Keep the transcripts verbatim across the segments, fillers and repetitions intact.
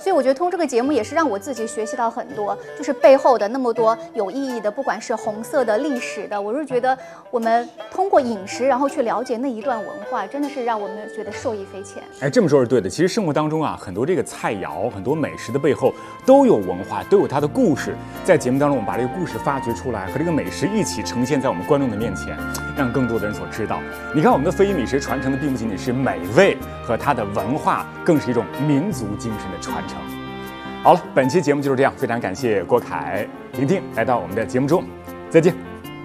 所以我觉得通过这个节目也是让我自己学习到很多，就是背后的那么多有意义的，不管是红色的、历史的，我是觉得我们通过饮食，然后去了解那一段文化，真的是让我们觉得受益匪浅。 哎，这么说是对的。其实生活当中啊，很多这个菜肴、很多美食的背后都有文化，都有它的故事。在节目当中，我们把这个故事发掘出来，和这个美食一起呈现在我们观众的面前，让更多的人所知道。你看，我们的非遗美食传承的并不仅仅是美味和它的文化，更是一种民族精神的传承。好了，本期节目就是这样，非常感谢郭凯、婷婷来到我们的节目中，再见。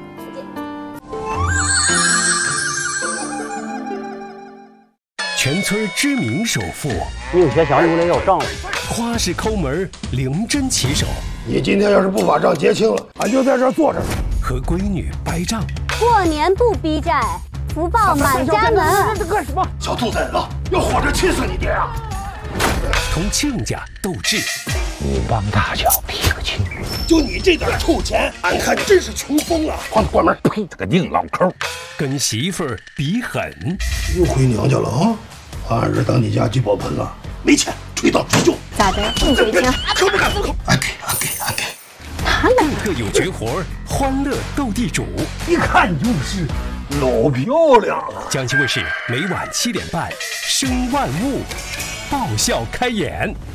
全村知名首富， 宁学祥有脸要账了， 花式抠门，零针起手。 你今天要是不把账结清了，俺就在这儿坐着。 和闺女掰账， 过年不逼债，福报满家门。 这干什么？小兔崽子，要活着气死你爹啊！ 同亲家斗智， 你帮大脚劈个亲， 就你这点臭钱，俺看真是穷疯了。 关关门，呸！他个硬老抠， 跟媳妇儿比狠， 又回娘家了啊！俺儿子当你家聚宝盆了，没钱吹到急救。 咋的？你给钱？ 可不敢松口。俺给，俺给，俺给。 他们个个有绝活，欢乐斗地主， 一看就是老漂亮了。 江西卫视每晚七点半，《生万物》爆笑开演。